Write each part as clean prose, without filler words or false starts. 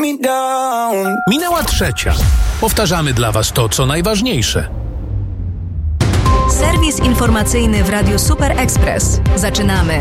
Minęła 3:00. Powtarzamy dla Was to, co najważniejsze. Serwis informacyjny w Radiu Super Express. Zaczynamy.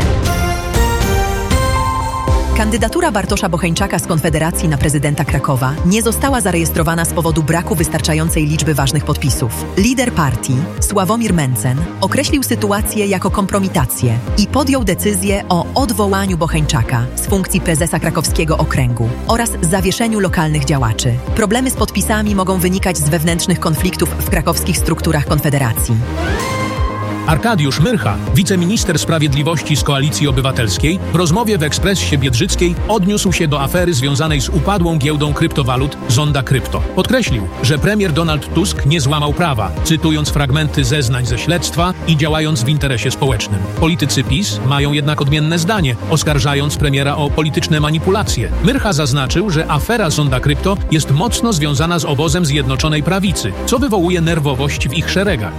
Kandydatura Bartosza Bocheńczaka z Konfederacji na prezydenta Krakowa nie została zarejestrowana z powodu braku wystarczającej liczby ważnych podpisów. Lider partii, Sławomir Mencen, określił sytuację jako kompromitację i podjął decyzję o odwołaniu Bocheńczaka z funkcji prezesa krakowskiego okręgu oraz zawieszeniu lokalnych działaczy. Problemy z podpisami mogą wynikać z wewnętrznych konfliktów w krakowskich strukturach Konfederacji. Arkadiusz Myrcha, wiceminister sprawiedliwości z Koalicji Obywatelskiej, w rozmowie w Ekspresie Biedrzyckiej odniósł się do afery związanej z upadłą giełdą kryptowalut Zonda Krypto. Podkreślił, że premier Donald Tusk nie złamał prawa, cytując fragmenty zeznań ze śledztwa i działając w interesie społecznym. Politycy PiS mają jednak odmienne zdanie, oskarżając premiera o polityczne manipulacje. Myrcha zaznaczył, że afera Zonda Krypto jest mocno związana z obozem Zjednoczonej Prawicy, co wywołuje nerwowość w ich szeregach.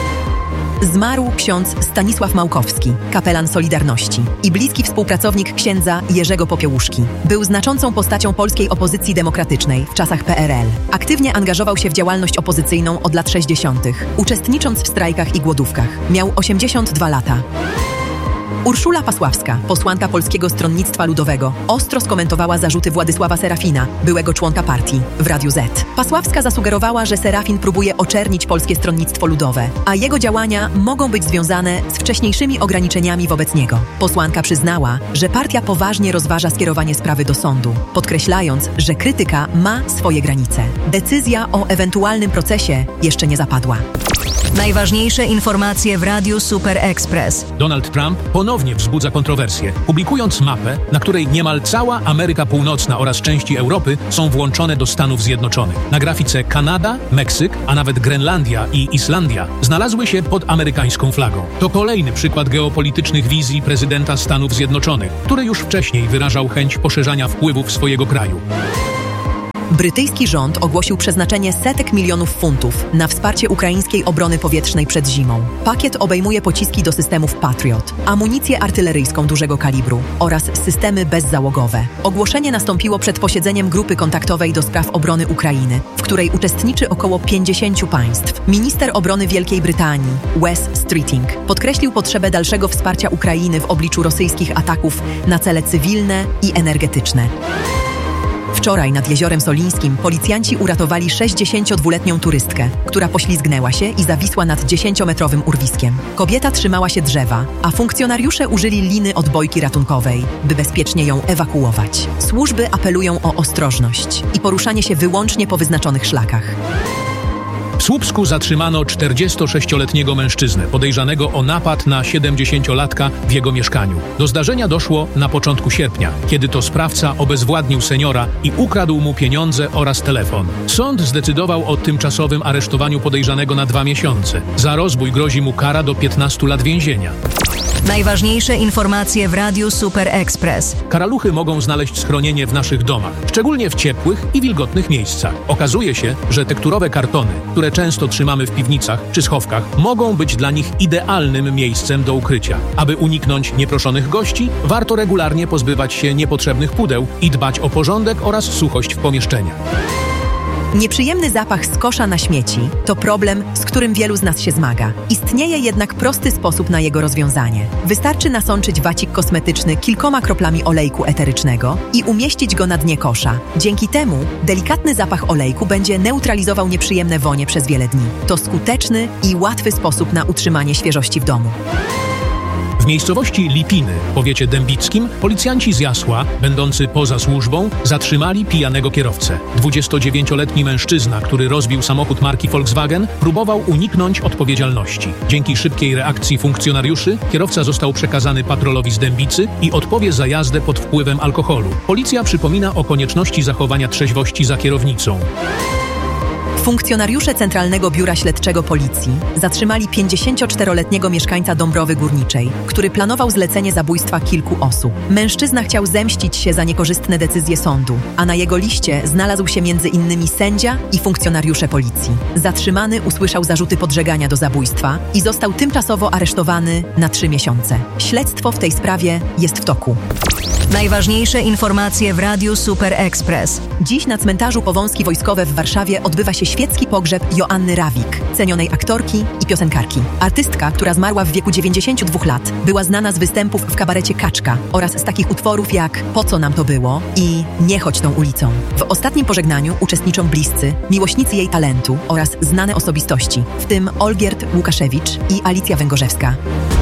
Zmarł ksiądz Stanisław Małkowski, kapelan Solidarności i bliski współpracownik księdza Jerzego Popiełuszki. Był znaczącą postacią polskiej opozycji demokratycznej w czasach PRL. Aktywnie angażował się w działalność opozycyjną od lat 60., uczestnicząc w strajkach i głodówkach. Miał 82 lata. Urszula Pasławska, posłanka Polskiego Stronnictwa Ludowego, ostro skomentowała zarzuty Władysława Serafina, byłego członka partii, w Radiu Z. Pasławska zasugerowała, że Serafin próbuje oczernić Polskie Stronnictwo Ludowe, a jego działania mogą być związane z wcześniejszymi ograniczeniami wobec niego. Posłanka przyznała, że partia poważnie rozważa skierowanie sprawy do sądu, podkreślając, że krytyka ma swoje granice. Decyzja o ewentualnym procesie jeszcze nie zapadła. Najważniejsze informacje w Radiu Super Express. Donald Trump ponownie wzbudza kontrowersje, publikując mapę, na której niemal cała Ameryka Północna oraz części Europy są włączone do Stanów Zjednoczonych. Na grafice Kanada, Meksyk, a nawet Grenlandia i Islandia znalazły się pod amerykańską flagą. To kolejny przykład geopolitycznych wizji prezydenta Stanów Zjednoczonych, który już wcześniej wyrażał chęć poszerzania wpływów swojego kraju. Brytyjski rząd ogłosił przeznaczenie setek milionów funtów na wsparcie ukraińskiej obrony powietrznej przed zimą. Pakiet obejmuje pociski do systemów Patriot, amunicję artyleryjską dużego kalibru oraz systemy bezzałogowe. Ogłoszenie nastąpiło przed posiedzeniem grupy kontaktowej do spraw obrony Ukrainy, w której uczestniczy około 50 państw. Minister obrony Wielkiej Brytanii, Wes Streeting, podkreślił potrzebę dalszego wsparcia Ukrainy w obliczu rosyjskich ataków na cele cywilne i energetyczne. Wczoraj nad Jeziorem Solińskim policjanci uratowali 62-letnią turystkę, która poślizgnęła się i zawisła nad 10-metrowym urwiskiem. Kobieta trzymała się drzewa, a funkcjonariusze użyli liny odbojki ratunkowej, by bezpiecznie ją ewakuować. Służby apelują o ostrożność i poruszanie się wyłącznie po wyznaczonych szlakach. W Słupsku zatrzymano 46-letniego mężczyznę podejrzanego o napad na 70-latka w jego mieszkaniu. Do zdarzenia doszło na początku sierpnia, kiedy to sprawca obezwładnił seniora i ukradł mu pieniądze oraz telefon. Sąd zdecydował o tymczasowym aresztowaniu podejrzanego na 2 miesiące. Za rozbój grozi mu kara do 15 lat więzienia. Najważniejsze informacje w Radiu Super Express. Karaluchy mogą znaleźć schronienie w naszych domach, szczególnie w ciepłych i wilgotnych miejscach. Okazuje się, że tekturowe kartony, które często trzymamy w piwnicach czy schowkach, mogą być dla nich idealnym miejscem do ukrycia. Aby uniknąć nieproszonych gości, warto regularnie pozbywać się niepotrzebnych pudeł i dbać o porządek oraz suchość w pomieszczeniach. Nieprzyjemny zapach z kosza na śmieci to problem, z którym wielu z nas się zmaga. Istnieje jednak prosty sposób na jego rozwiązanie. Wystarczy nasączyć wacik kosmetyczny kilkoma kroplami olejku eterycznego i umieścić go na dnie kosza. Dzięki temu delikatny zapach olejku będzie neutralizował nieprzyjemne wonie przez wiele dni. To skuteczny i łatwy sposób na utrzymanie świeżości w domu. W miejscowości Lipiny, w powiecie dębickim, policjanci z Jasła, będący poza służbą, zatrzymali pijanego kierowcę. 29-letni mężczyzna, który rozbił samochód marki Volkswagen, próbował uniknąć odpowiedzialności. Dzięki szybkiej reakcji funkcjonariuszy, kierowca został przekazany patrolowi z Dębicy i odpowie za jazdę pod wpływem alkoholu. Policja przypomina o konieczności zachowania trzeźwości za kierownicą. Funkcjonariusze Centralnego Biura Śledczego Policji zatrzymali 54-letniego mieszkańca Dąbrowy Górniczej, który planował zlecenie zabójstwa kilku osób. Mężczyzna chciał zemścić się za niekorzystne decyzje sądu, a na jego liście znalazł się m.in. sędzia i funkcjonariusze policji. Zatrzymany usłyszał zarzuty podżegania do zabójstwa i został tymczasowo aresztowany na 3 miesiące. Śledztwo w tej sprawie jest w toku. Najważniejsze informacje w Radiu Super Express. Dziś na cmentarzu Powązki Wojskowe w Warszawie odbywa się świecki pogrzeb Joanny Rawik, cenionej aktorki i piosenkarki. Artystka, która zmarła w wieku 92 lat, była znana z występów w kabarecie Kaczka oraz z takich utworów jak Po co nam to było i Nie chodź tą ulicą. W ostatnim pożegnaniu uczestniczą bliscy, miłośnicy jej talentu oraz znane osobistości, w tym Olgierd Łukaszewicz i Alicja Węgorzewska.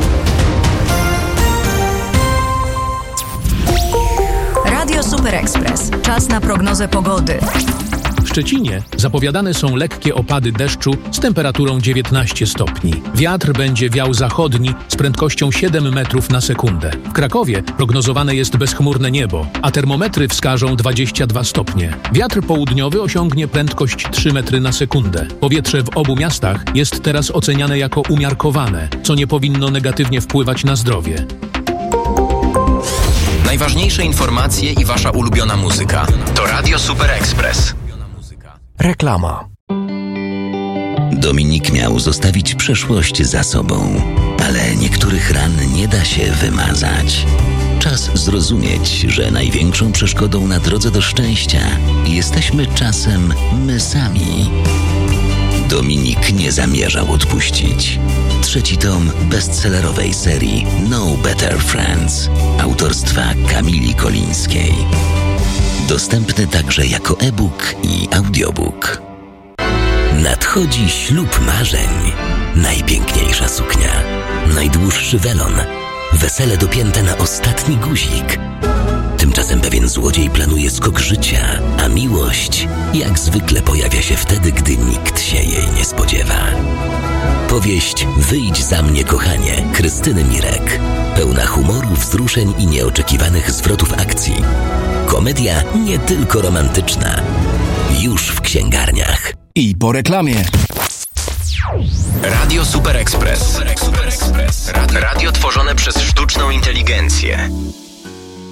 Radio Super Express. Czas na prognozę pogody. W Szczecinie zapowiadane są lekkie opady deszczu z temperaturą 19 stopni. Wiatr będzie wiał zachodni z prędkością 7 metrów na sekundę. W Krakowie prognozowane jest bezchmurne niebo, a termometry wskażą 22 stopnie. Wiatr południowy osiągnie prędkość 3 metry na sekundę. Powietrze w obu miastach jest teraz oceniane jako umiarkowane, co nie powinno negatywnie wpływać na zdrowie. Najważniejsze informacje i wasza ulubiona muzyka to Radio Super Express. Reklama. Dominik miał zostawić przeszłość za sobą, ale niektórych ran nie da się wymazać. Czas zrozumieć, że największą przeszkodą na drodze do szczęścia jesteśmy czasem my sami. Dominik nie zamierzał odpuścić. 3. tom bestsellerowej serii No Better Friends autorstwa Kamili Kolińskiej. Dostępny także jako e-book i audiobook. Nadchodzi ślub marzeń. Najpiękniejsza suknia, najdłuższy welon, wesele dopięte na ostatni guzik. Tymczasem pewien złodziej planuje skok życia, a miłość jak zwykle pojawia się wtedy, gdy nikt się jej nie spodziewa. Powieść Wyjdź za mnie, kochanie, Krystyny Mirek. Pełna humoru, wzruszeń i nieoczekiwanych zwrotów akcji. Komedia nie tylko romantyczna. Już w księgarniach. I po reklamie. Radio Super Express. Radio tworzone przez sztuczną inteligencję.